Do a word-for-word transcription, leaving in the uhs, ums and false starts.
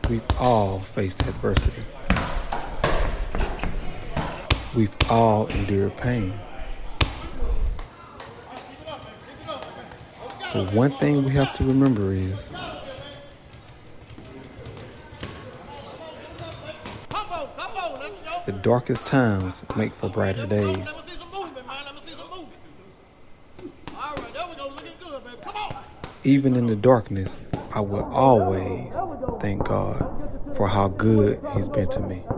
We've all faced adversity. We've all endured pain. But one thing we have to remember is the darkest times make for brighter days. Even in the darkness, I will always thank God for how good He's been to me.